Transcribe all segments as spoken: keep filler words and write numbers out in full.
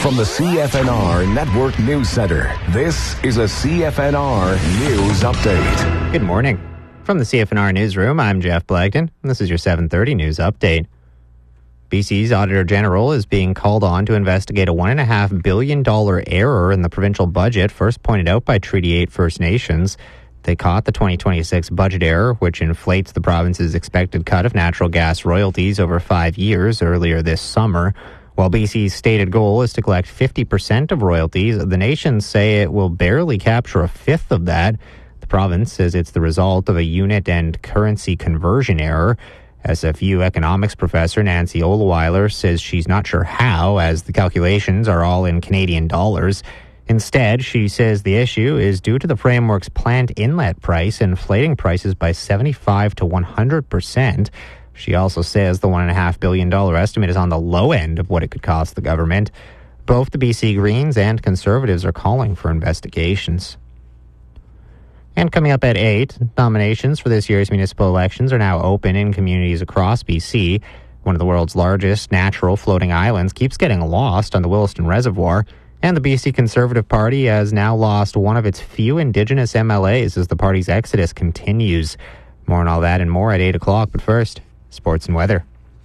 From the C F N R Network News Center, this is a C F N R News Update. Good morning. From the C F N R Newsroom, I'm Jeff Blagden, and this is your seven thirty News Update. B C's Auditor General is being called on to investigate a one point five billion dollars error in the provincial budget, first pointed out by Treaty eight First Nations. They caught the twenty twenty-six budget error, which inflates the province's expected cut of natural gas royalties over five years earlier this summer. While B C's stated goal is to collect fifty percent of royalties, the nations say it will barely capture a fifth of that. The province says it's the result of a unit and currency conversion error. S F U economics professor Nancy Oleweiler says she's not sure how, as the calculations are all in Canadian dollars. Instead, she says the issue is due to the framework's plant inlet price inflating prices by seventy-five to one hundred percent. She also says the one point five billion dollars estimate is on the low end of what it could cost the government. Both the B C Greens and Conservatives are calling for investigations. And coming up at eight, nominations for this year's municipal elections are now open in communities across B C. One of the world's largest natural floating islands keeps getting lost on the Williston Reservoir, and the B C Conservative Party has now lost one of its few Indigenous M L As as the party's exodus continues. More on all that and more at eight o'clock, but first, sports and weather.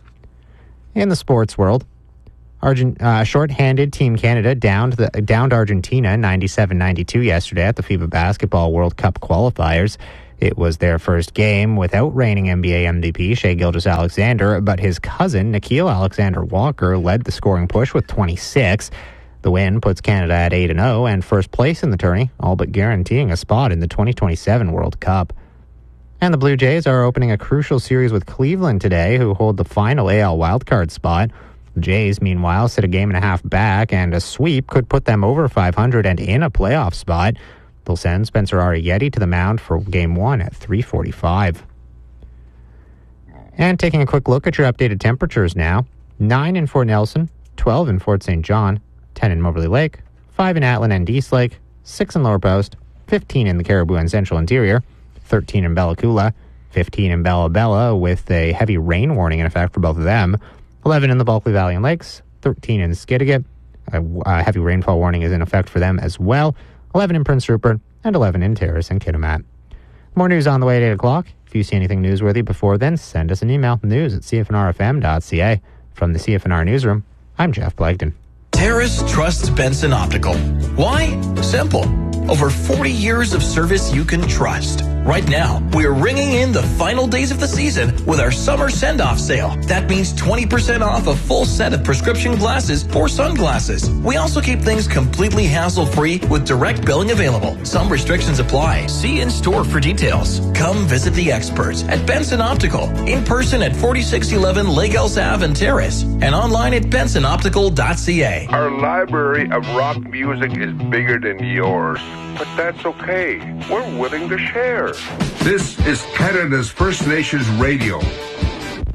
In the sports world, Argent, uh, short-handed Team Canada downed, the, downed Argentina ninety-seven ninety-two yesterday at the FIBA Basketball World Cup qualifiers. It was their first game without reigning N B A M V P Shai Gilgeous-Alexander, but his cousin, Nickeil Alexander-Walker, led the scoring push with twenty-six. The win puts Canada at eight and oh and first place in the tourney, all but guaranteeing a spot in the twenty twenty-seven World Cup. And the Blue Jays are opening a crucial series with Cleveland today, who hold the final A L wildcard spot. The Jays, meanwhile, sit a game and a half back, and a sweep could put them over five hundred and in a playoff spot. They'll send Spencer Arrieta to the mound for game one at three forty-five. And taking a quick look at your updated temperatures now. nine in Fort Nelson, twelve in Fort Saint John, ten in Moberly Lake, five in Atlin and East Lake, six in Lower Post, fifteen in the Caribou and Central Interior, thirteen in Bella Coola, fifteen in Bella Bella with a heavy rain warning in effect for both of them, eleven in the Bulkley Valley and Lakes, thirteen in Skidegate. A, a heavy rainfall warning is in effect for them as well, eleven in Prince Rupert, and eleven in Terrace and Kitimat. More news on the way at eight o'clock. If you see anything newsworthy before then, send us an email, news at c f n r f m dot c a. From the C F N R Newsroom, I'm Jeff Blagden. Terrace trusts Benson Optical. Why? Simple. Over forty years of service you can trust. Right now, we're ringing in the final days of the season with our summer send-off sale. That means twenty percent off a full set of prescription glasses or sunglasses. We also keep things completely hassle-free with direct billing available. Some restrictions apply. See in-store for details. Come visit the experts at Benson Optical. In person at forty-six eleven Lake Elsa Ave and Terrace. And online at benson optical dot c a. Our library of rock music is bigger than yours. But that's okay. We're willing to share. This is Canada's First Nations Radio